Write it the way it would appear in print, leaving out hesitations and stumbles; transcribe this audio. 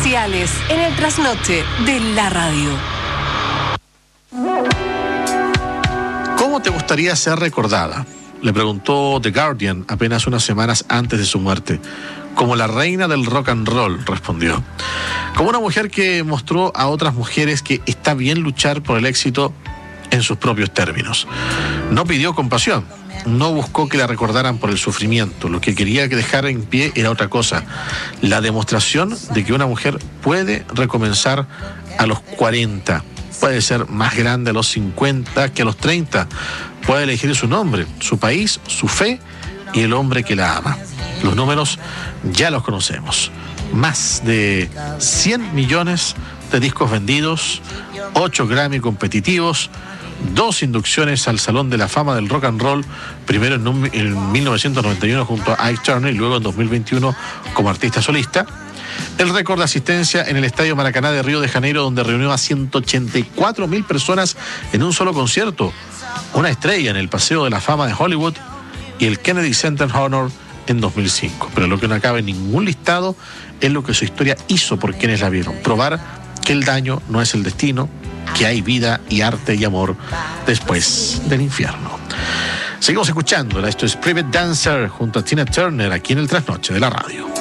especiales en el trasnoche de la radio. ¿Cómo te gustaría ser recordada?, le preguntó The Guardian apenas unas semanas antes de su muerte. Como la reina del rock and roll, respondió. Como una mujer que mostró a otras mujeres que está bien luchar por el éxito en sus propios términos. No pidió compasión, no buscó que la recordaran por el sufrimiento. Lo que quería que dejara en pie era otra cosa: la demostración de que una mujer puede recomenzar a los 40, puede ser más grande a los 50 que a los 30, puede elegir su nombre, su país, su fe y el hombre que la ama. Los números ya los conocemos: más de 100 millones de discos vendidos, 8 Grammy competitivos, 2 inducciones al Salón de la Fama del Rock and Roll, primero en 1991 junto a Ike Turner y luego en 2021 como artista solista. El récord de asistencia en el Estadio Maracaná de Río de Janeiro, donde reunió a 184.000 personas en un solo concierto. Una estrella en el Paseo de la Fama de Hollywood y el Kennedy Center Honor en 2005. Pero lo que no cabe en ningún listado es lo que su historia hizo por quienes la vieron. Probar que el daño no es el destino, que hay vida y arte y amor después del infierno. Seguimos escuchándola. Esto es Private Dancer junto a Tina Turner aquí en el Trasnoche de la radio.